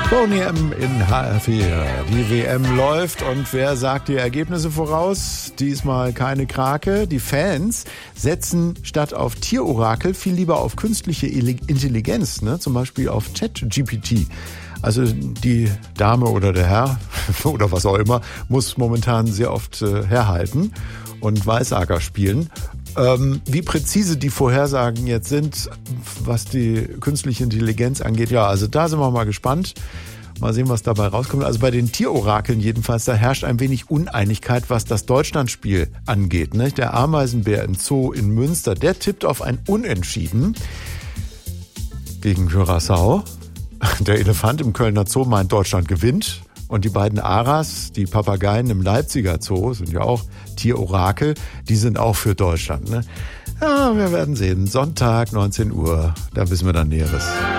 Boney M in HR4. Die WM läuft und wer sagt die Ergebnisse voraus? Diesmal keine Krake. Die Fans setzen statt auf Tierorakel viel lieber auf künstliche Intelligenz, ne? Zum Beispiel auf ChatGPT. Also die Dame oder der Herr oder was auch immer muss momentan sehr oft herhalten und Weissager spielen. Wie präzise die Vorhersagen jetzt sind, was die künstliche Intelligenz angeht, ja, also da sind wir mal gespannt. Mal sehen, was dabei rauskommt. Also bei den Tierorakeln jedenfalls, da herrscht ein wenig Uneinigkeit, was das Deutschlandspiel angeht. Ne? Der Ameisenbär im Zoo in Münster, der tippt auf ein Unentschieden gegen Curaçao. Der Elefant im Kölner Zoo meint, Deutschland gewinnt. Und die beiden Aras, die Papageien im Leipziger Zoo, sind ja auch Tierorakel, die sind auch für Deutschland. Ne? Ja, wir werden sehen. Sonntag, 19 Uhr, da wissen wir dann Näheres.